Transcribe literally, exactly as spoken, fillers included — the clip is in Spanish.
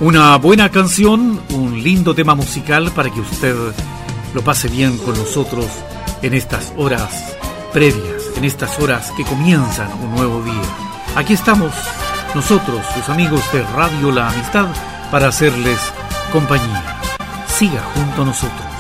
Una buena canción, un lindo tema musical para que usted lo pase bien con nosotros en estas horas previas, en estas horas que comienzan un nuevo día. Aquí estamos nosotros, sus amigos de Radio La Amistad, para hacerles compañía. Siga junto a nosotros.